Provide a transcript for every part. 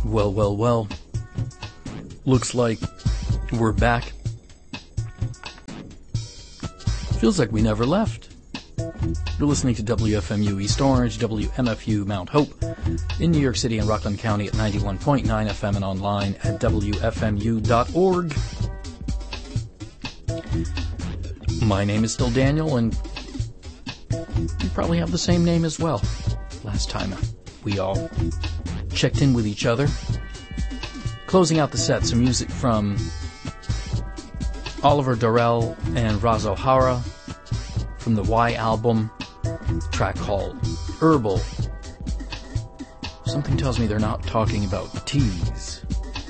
Well, well, well. Looks like we're back. Feels like we never left. You're listening to WFMU East Orange, WMFU Mount Hope, in New York City and Rockland County at 91.9 FM and online at WFMU.org. My name is still Daniel, and you probably have the same name as well. Last time we all checked in with each other. Closing out the set, some music from Oliver Dorel and Raz O'Hara from the Y album, a track called Herbal. Something tells me they're not talking about teas.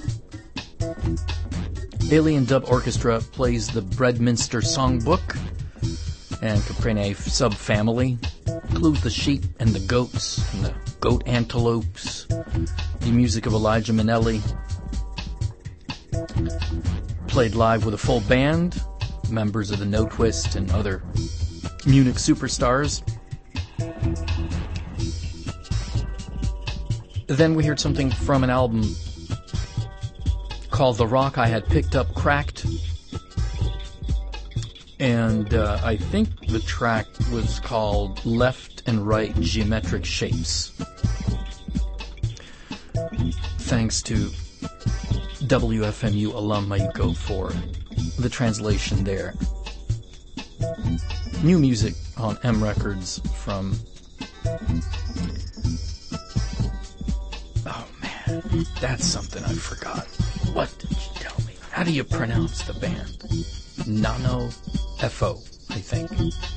Alien Dub Orchestra plays the Breadminster Songbook, and Caprene subfamily includes the sheep and the goats and the goat antelopes, the music of Elijah Minnelli, played live with a full band, members of the No Twist and other Munich superstars. Then we heard something from an album called The Rock I Had Picked Up Cracked, and I think the track was called Left and Right Geometric Shapes. Thanks to WFMU alum Mayuko for the translation there. New music on M Records from... Oh man, that's something I forgot. What did you tell me? How do you pronounce the band? Nano F-O, I think.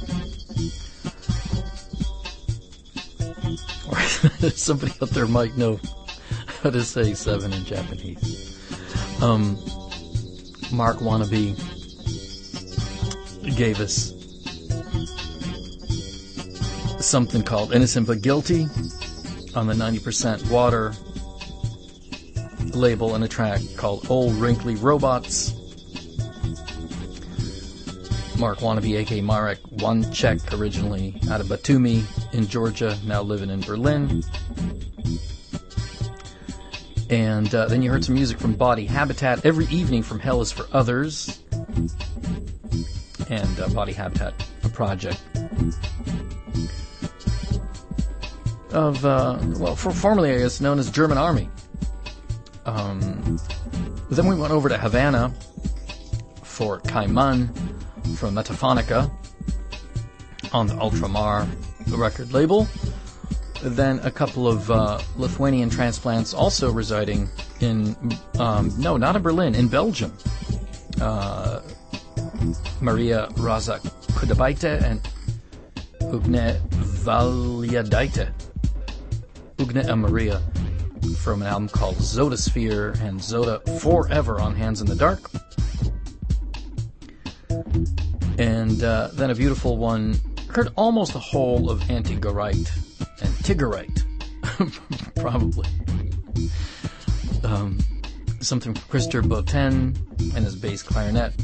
Or somebody out there might know how to say 7 in Japanese. Mark Wannabe gave us something called Innocent But Guilty on the 90% Water label, and a track called Old Wrinkly Robots. Mark Wannabe, a.k.a. Marek Wanchek, originally out of Batumi in Georgia, now living in Berlin. And then you heard some music from Body Habitat, Every Evening from Hell Is For Others. And Body Habitat, a project of, formerly I guess known as German Army. Then we went over to Havana for Caiman from Metaphonica on the Ultramar record label. Then a couple of Lithuanian transplants also residing in, no, not in Berlin, in Belgium. Maria Razak Kudabaite and Ugne Valjadaite. Ugne and Maria from an album called Zoda Sphere and Zoda Forever on Hands in the Dark. And then a beautiful one. Heard almost the whole of Antigorite and Tigorite, probably. Something from Christopher Boten and his bass clarinet.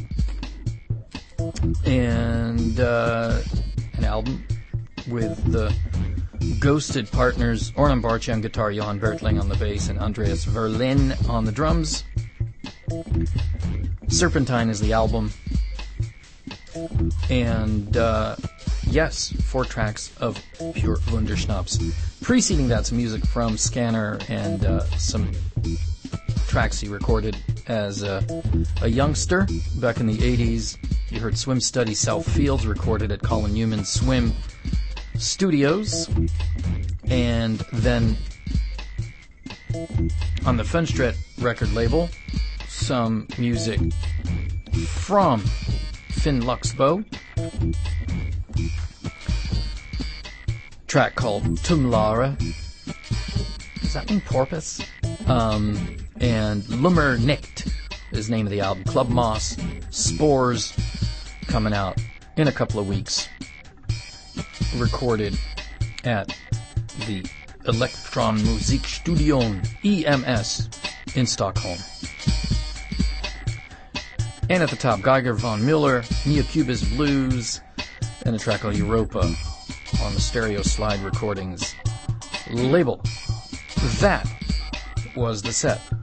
And an album with the Ghosted partners, Ornan Barchi on guitar, Johan Bertling on the bass, and Andreas Verlin on the drums. Serpentine is the album. And, yes, 4 tracks of pure Wunderschnaps. Preceding that, some music from Scanner and some tracks he recorded as a youngster back in the 80s. You heard Swim Study South Fields, recorded at Colin Newman's Swim Studios. And then on the Fenstret record label, some music from Finn Luxbo, track called Tumlara. Does that mean porpoise? And Lummer Nicht is the name of the album. Club Moss, Spores, coming out in a couple of weeks. Recorded at the Elektron Musikstudion, EMS, in Stockholm. And at the top, Geiger von Müller, Neocubist Blues, and a track called Europa on the Stereo Slide Recordings label. That was the set.